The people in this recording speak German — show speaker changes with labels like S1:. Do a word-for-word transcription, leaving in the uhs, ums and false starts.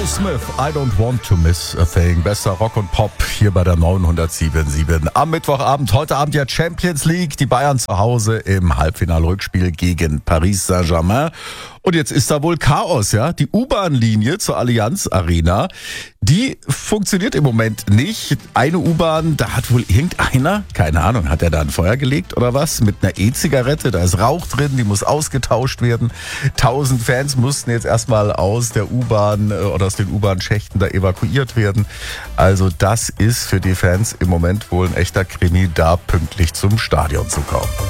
S1: Smith, I don't want to miss a thing. Bester Rock und Pop hier bei der neunhundertsiebenundsiebzig. Am Mittwochabend, heute Abend ja Champions League. Die Bayern zu Hause im Halbfinalrückspiel gegen Paris Saint-Germain. Und jetzt ist da wohl Chaos, ja. Die U-Bahn-Linie zur Allianz Arena, die funktioniert im Moment nicht. Eine U-Bahn, da hat wohl irgendeiner, keine Ahnung, hat er da ein Feuer gelegt oder was? Mit einer E-Zigarette, da ist Rauch drin, die muss ausgetauscht werden. Tausend Fans mussten jetzt erstmal aus der U-Bahn oder aus den U-Bahn-Schächten da evakuiert werden. Also das ist für die Fans im Moment wohl ein echter Krimi, da pünktlich zum Stadion zu kommen.